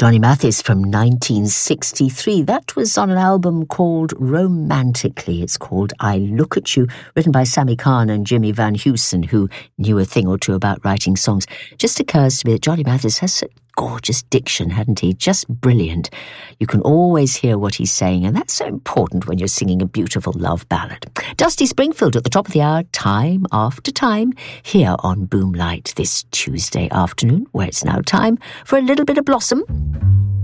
Johnny Mathis from 1963. That was on an album called Romantically. It's called I Look at You, written by Sammy Kahn and Jimmy Van Heusen, who knew a thing or two about writing songs. Just occurs to me that Johnny Mathis has such gorgeous diction, hadn't he? Just brilliant. You can always hear what he's saying, and that's so important when you're singing a beautiful love ballad. Dusty Springfield at the top of the hour, time after time, here on Boomlight this Tuesday afternoon, where it's now time for a little bit of Blossom.